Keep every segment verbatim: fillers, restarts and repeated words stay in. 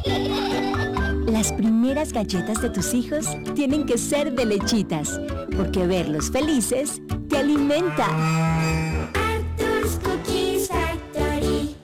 Las primeras galletas de tus hijos tienen que ser de Lechitas, porque verlos felices te alimenta. Arthur's Cookies Factory.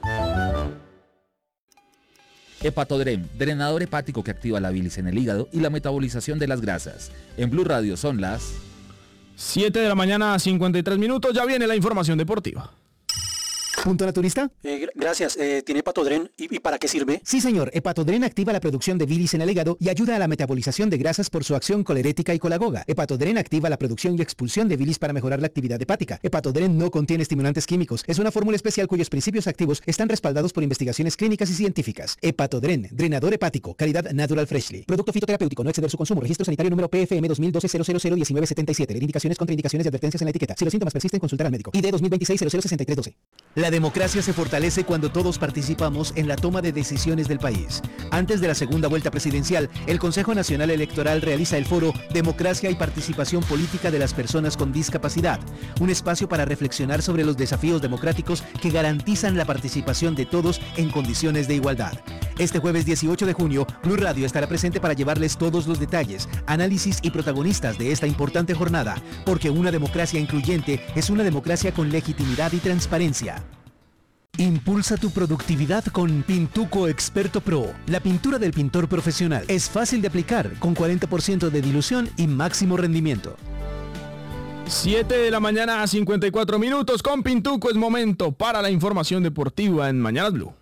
Hepatodrem, drenador hepático que activa la bilis en el hígado y la metabolización de las grasas. En Blue Radio son las siete de la mañana, cincuenta y tres minutos. Ya viene la información deportiva. ¿Punto naturista? Eh, gracias. Eh, ¿Tiene Hepatodren? ¿Y, ¿Y para qué sirve? Sí, señor. Hepatodren activa la producción de bilis en el hígado y ayuda a la metabolización de grasas por su acción colerética y colagoga. Hepatodren activa la producción y expulsión de bilis para mejorar la actividad hepática. Hepatodren no contiene estimulantes químicos. Es una fórmula especial cuyos principios activos están respaldados por investigaciones clínicas y científicas. Hepatodren, drenador hepático, calidad Natural Freshly. Producto fitoterapéutico, no exceder su consumo. Registro sanitario número P F M dos mil doce cero cero cero diecinueve setenta y siete. Indicaciones, contraindicaciones y advertencias en la etiqueta. Si los síntomas persisten, consultar al médico. I D dos mil veintiséis cero cero sesenta y tres doce. La democracia se fortalece cuando todos participamos en la toma de decisiones del país. Antes de la segunda vuelta presidencial, el Consejo Nacional Electoral realiza el foro Democracia y Participación Política de las Personas con Discapacidad, un espacio para reflexionar sobre los desafíos democráticos que garantizan la participación de todos en condiciones de igualdad. Este jueves dieciocho de junio, Blue Radio estará presente para llevarles todos los detalles, análisis y protagonistas de esta importante jornada, porque una democracia incluyente es una democracia con legitimidad y transparencia. Impulsa tu productividad con Pintuco Experto Pro, la pintura del pintor profesional. Es fácil de aplicar, con cuarenta por ciento de dilución y máximo rendimiento. siete de la mañana, cincuenta y cuatro minutos. Con Pintuco es momento para la información deportiva en Mañanas Blue.